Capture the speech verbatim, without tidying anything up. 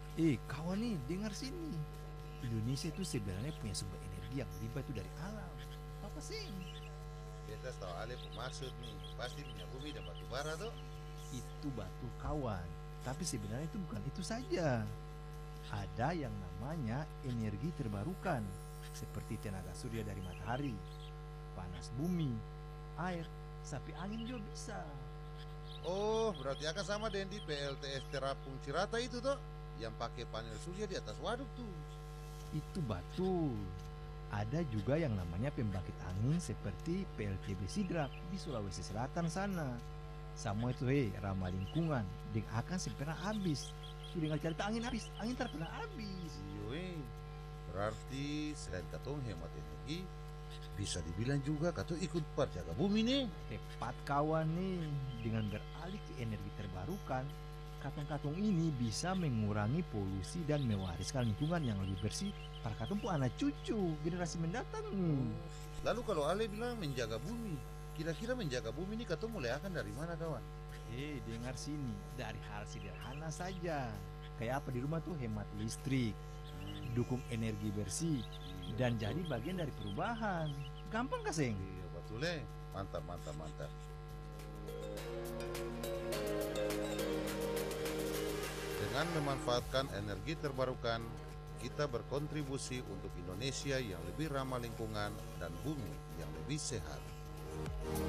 Eh, kawan nih, dengar sini. Indonesia itu sebenarnya punya sumber energi yang libat itu dari alam. Apa sih? Beta tahu ale maksud nih, pasti minyak bumi dan batu bara tuh. Itu batu kawan. Tapi sebenarnya itu bukan itu saja. Ada yang namanya energi terbarukan, seperti tenaga surya dari matahari, panas bumi, air, sampai angin juga bisa. Oh, berarti akan sama dengan di P L T S Terapung Cirata itu tuh, yang pakai panel surya di atas waduk tuh. Itu betul. Ada juga yang namanya pembangkit angin seperti P L T B Sidrap di Sulawesi Selatan sana. Semua itu hei, ramah lingkungan, dan akan segera habis. Sudah nggak cerita angin habis, angin terkena habis. Iyo, eh. Berarti selain katong hemat energi, bisa dibilang juga katong ikut perjaga bumi nih. Tepat kawan nih, dengan beralih ke energi terbarukan, katong-katong ini bisa mengurangi polusi dan mewariskan lingkungan yang lebih bersih para katong pun anak cucu generasi mendatang nih. Lalu kalau Ale bilang menjaga bumi, kira-kira menjaga bumi ini katong mulai akan dari mana kawan? Eh, dengar sini, dari hal sederhana saja. Kayak apa di rumah tuh hemat listrik, dukung energi bersih, Iya, dan betul. jadi bagian dari perubahan. Gampang kaseng? Iya betul eh. Mantap, mantap, mantap. Dengan memanfaatkan energi terbarukan, kita berkontribusi untuk Indonesia yang lebih ramah lingkungan dan bumi yang lebih sehat.